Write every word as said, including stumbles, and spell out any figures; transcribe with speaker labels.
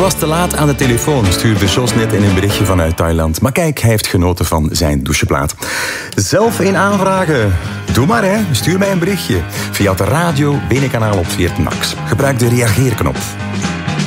Speaker 1: was te laat aan de telefoon, stuurde Jos net in een berichtje vanuit Thailand. Maar kijk, hij heeft genoten van zijn doucheplaat. Zelf een aanvragen? Doe maar, hè. Stuur mij een berichtje. Via het radio Bene-kanaal op veertien max. Gebruik de reageerknop.